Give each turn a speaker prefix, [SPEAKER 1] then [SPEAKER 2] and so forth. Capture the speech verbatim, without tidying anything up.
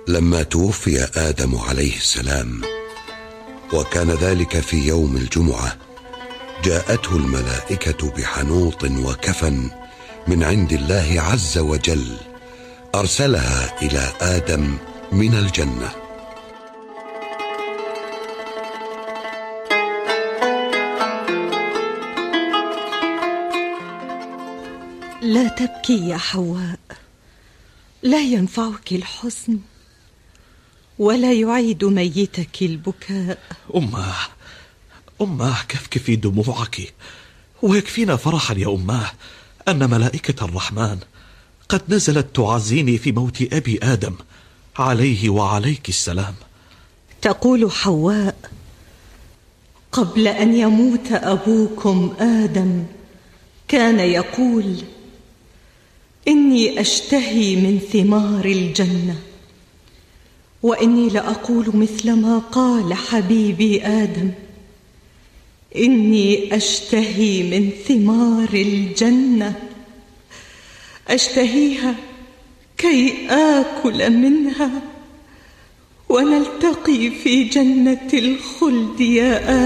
[SPEAKER 1] لما توفي آدم عليه السلام وكان ذلك في يوم الجمعة، جاءته الملائكة بحنوط وكفن من عند الله عز وجل، أرسلها إلى آدم من الجنة.
[SPEAKER 2] لا تبكي يا حواء، لا ينفعك الحزن ولا يعيد ميتك البكاء.
[SPEAKER 3] أماه أماه كفكفي دموعك، ويكفينا فرحا يا أماه أن ملائكة الرحمن قد نزلت تعزيني في موت أبي آدم عليه وعليك السلام.
[SPEAKER 2] تقول حواء: قبل أن يموت أبوكم آدم كان يقول: إني أشتهي من ثمار الجنة. وإني لأقول مثل ما قال حبيبي آدم: إني أشتهي من ثمار الجنة، أشتهيها كي آكل منها ونلتقي في جنة الخلد يا آدم.